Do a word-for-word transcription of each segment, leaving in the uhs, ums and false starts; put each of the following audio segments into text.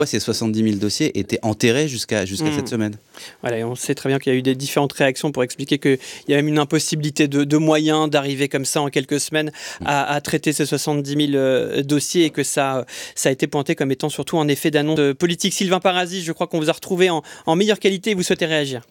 ces soixante-dix mille dossiers étaient enterrés jusqu'à, jusqu'à mmh. cette semaine. Voilà, et on sait très bien qu'il y a eu des différentes réactions pour expliquer qu'il y a même une impossibilité de, de moyens d'arriver comme ça en quelques semaines à, à traiter ces soixante-dix mille euh, dossiers et que ça, ça a été pointé comme étant surtout un effet d'annonce politique. Sylvain Parasi, je crois qu'on vous a retrouvé en, en meilleure qualité et vous souhaitez réagir.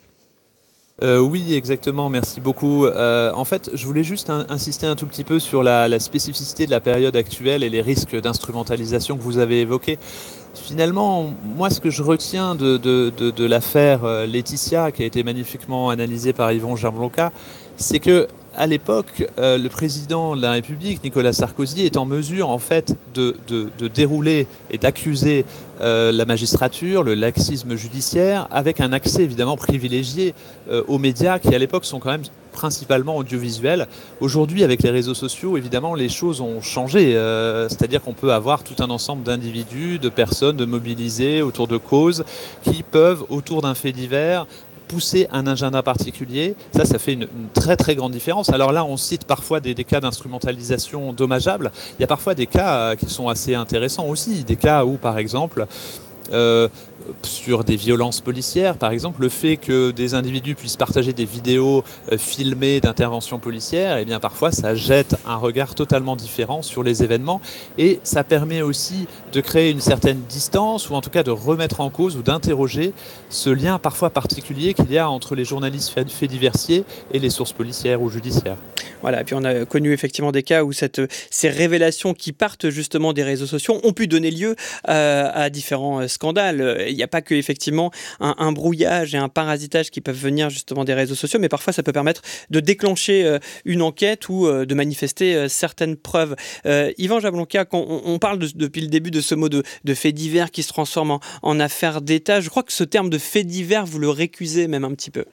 Euh, oui, exactement, merci beaucoup. Euh, en fait, je voulais juste in- insister un tout petit peu sur la, la spécificité de la période actuelle et les risques d'instrumentalisation que vous avez évoqués. Finalement, moi, ce que je retiens de, de, de, de l'affaire Laetitia, qui a été magnifiquement analysée par Yvon Jablonka, c'est que à l'époque, euh, le président de la République, Nicolas Sarkozy, est en mesure en fait de, de, de dérouler et d'accuser euh, la magistrature, le laxisme judiciaire, avec un accès évidemment privilégié euh, aux médias qui à l'époque sont quand même principalement audiovisuels. Aujourd'hui, avec les réseaux sociaux, évidemment, les choses ont changé. Euh, c'est-à-dire qu'on peut avoir tout un ensemble d'individus, de personnes, de mobilisés autour de causes qui peuvent, autour d'un fait divers, pousser un agenda particulier. Ça, ça fait une, une très très grande différence. Alors là, on cite parfois des, des cas d'instrumentalisation dommageables. Il y a parfois des cas euh, qui sont assez intéressants aussi. Des cas où, par exemple, euh, sur des violences policières, par exemple, le fait que des individus puissent partager des vidéos euh, filmées d'interventions policières, eh bien parfois ça jette un regard totalement différent sur les événements et ça permet aussi de créer une certaine distance ou en tout cas de remettre en cause ou d'interroger ce lien parfois particulier qu'il y a entre les journalistes faits fait diversiers et les sources policières ou judiciaires. Voilà, et puis on a connu effectivement des cas où cette, ces révélations qui partent justement des réseaux sociaux ont pu donner lieu euh, à différents scandales. Il n'y a pas que effectivement un, un brouillage et un parasitage qui peuvent venir justement des réseaux sociaux, mais parfois ça peut permettre de déclencher euh, une enquête ou euh, de manifester euh, certaines preuves. Euh, Yvan Jablonka, quand on, on parle de, depuis le début de ce mot de, de fait divers qui se transforme en, en affaire d'État, je crois que ce terme de fait divers, vous le récusez même un petit peu.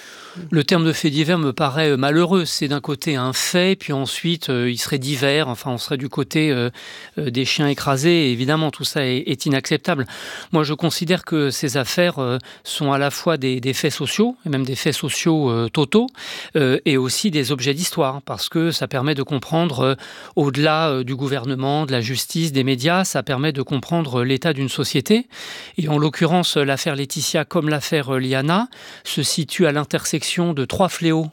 Le terme de fait divers me paraît malheureux. C'est d'un côté un fait, puis ensuite euh, il serait divers. Enfin, on serait du côté euh, euh, des chiens écrasés. Et évidemment, tout ça est, est inacceptable. Moi, je considère que ces affaires euh, sont à la fois des, des faits sociaux, et même des faits sociaux euh, totaux, euh, et aussi des objets d'histoire, parce que ça permet de comprendre, euh, au-delà euh, du gouvernement, de la justice, des médias, ça permet de comprendre l'état d'une société. Et en l'occurrence, l'affaire Laetitia, comme l'affaire Liana, se situe à l'intersection de trois fléaux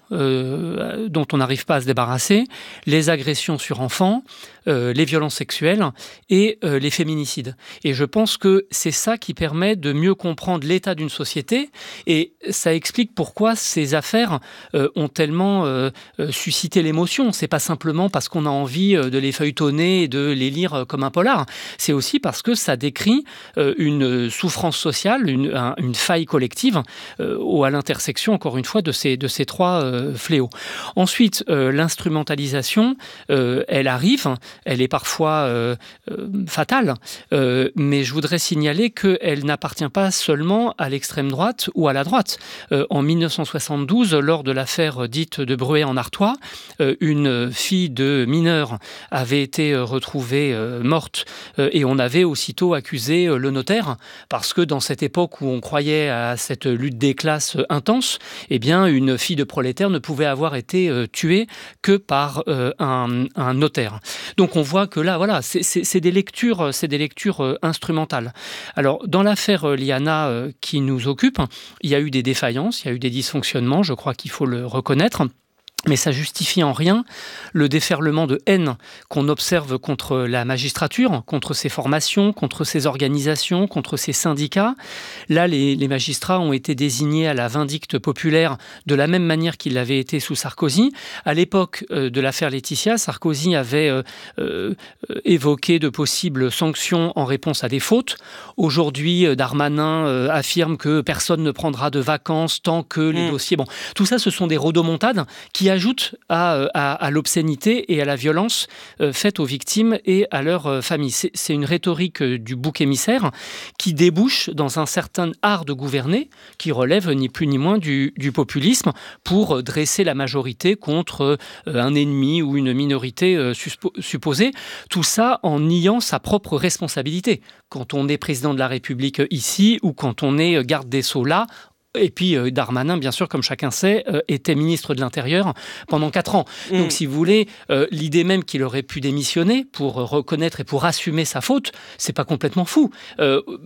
euh, dont on n'arrive pas à se débarrasser, les agressions sur enfants, euh, les violences sexuelles et euh, les féminicides. Et je pense que c'est ça qui permet de mieux comprendre l'état d'une société et ça explique pourquoi ces affaires euh, ont tellement euh, suscité l'émotion. C'est pas simplement parce qu'on a envie de les feuilletonner et de les lire comme un polar. C'est aussi parce que ça décrit euh, une souffrance sociale, une, un, une faille collective euh, ou à l'intersection, encore une fois, de ces, de ces trois euh, fléaux. Ensuite, euh, l'instrumentalisation, euh, elle arrive, elle est parfois euh, euh, fatale, euh, mais je voudrais signaler qu'elle n'appartient pas seulement à l'extrême droite ou à la droite. Euh, en dix-neuf cent soixante-douze, lors de l'affaire dite de Bruay en Artois, euh, une fille de mineure avait été retrouvée euh, morte euh, et on avait aussitôt accusé euh, le notaire parce que dans cette époque où on croyait à cette lutte des classes intense, eh bien, une fille de prolétaire ne pouvait avoir été euh, tuée que par euh, un, un notaire. Donc, on voit que là, voilà, c'est, c'est, c'est des lectures, c'est des lectures euh, instrumentales. Alors, dans l'affaire euh, Liana euh, qui nous occupe, il y a eu des défaillances, il y a eu des dysfonctionnements, je crois qu'il faut le reconnaître. Mais ça justifie en rien le déferlement de haine qu'on observe contre la magistrature, contre ses formations, contre ses organisations, contre ses syndicats. Là, les, les magistrats ont été désignés à la vindicte populaire de la même manière qu'ils l'avaient été sous Sarkozy. À l'époque euh, de l'affaire Laetitia, Sarkozy avait euh, euh, évoqué de possibles sanctions en réponse à des fautes. Aujourd'hui, euh, Darmanin euh, affirme que personne ne prendra de vacances tant que les mmh. dossiers... Bon, tout ça, ce sont des rodomontades qui ajoute à, à, à l'obscénité et à la violence euh, faite aux victimes et à leurs euh, familles. C'est, c'est une rhétorique euh, du bouc émissaire qui débouche dans un certain art de gouverner qui relève ni plus ni moins du, du populisme pour dresser la majorité contre euh, un ennemi ou une minorité euh, suspo- supposée. Tout ça en niant sa propre responsabilité. Quand on est président de la République ici ou quand on est garde des Sceaux là, et puis euh, Darmanin, bien sûr, comme chacun sait, euh, était ministre de l'Intérieur pendant quatre ans. Mmh. Donc, si vous voulez, euh, l'idée même qu'il aurait pu démissionner pour euh, reconnaître et pour assumer sa faute, c'est pas complètement fou. Euh,